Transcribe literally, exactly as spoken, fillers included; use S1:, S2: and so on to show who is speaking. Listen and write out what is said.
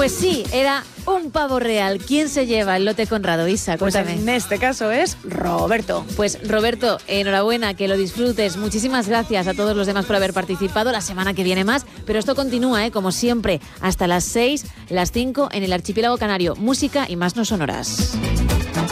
S1: Pues sí, era un pavo real. ¿Quién se lleva el lote Conrado, Isa?
S2: Pues
S1: Cuéntame.
S2: en este caso es Roberto.
S1: Pues Roberto, enhorabuena, que lo disfrutes. Muchísimas gracias a todos los demás por haber participado. La semana que viene más, pero esto continúa, ¿eh? Como siempre, hasta las seis, las cinco en el Archipiélago Canario. Música y más no sonoras.